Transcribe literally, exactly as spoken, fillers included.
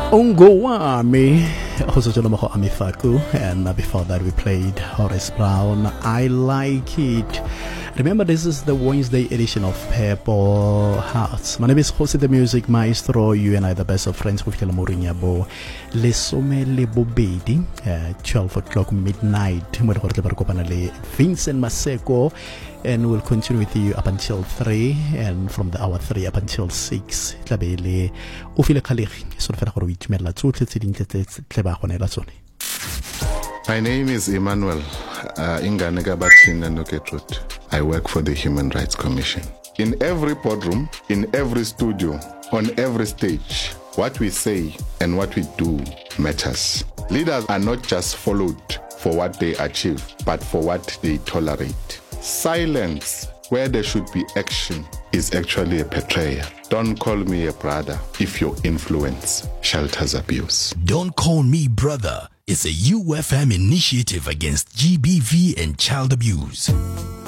Ungowami, also Jolomoho Amifaku, and before that we played Horace Brown, I Like It. Remember, this is the Wednesday edition of Purple Hearts. My name is Jose the Music Maestro. You and I the best of friends with Mourinho. Lesome le Bobedi, twelve o'clock midnight. Vincent Maseko, and we'll continue with you up until three, and from the hour three up until six. Tlabele o file khalegi so fela gore o itumela tsotlhe tse ding tle ba gonela tsone. My name is Emmanuel uh, Ingane Gabathina Noketrut. I work for the Human Rights Commission. In every boardroom, in every studio, on every stage, what we say and what we do matters. Leaders are not just followed for what they achieve, but for what they tolerate. Silence where there should be action is actually a betrayal. Don't call me a brother if your influence shelters abuse. Don't Call Me Brother is a U F M initiative against G B V and child abuse.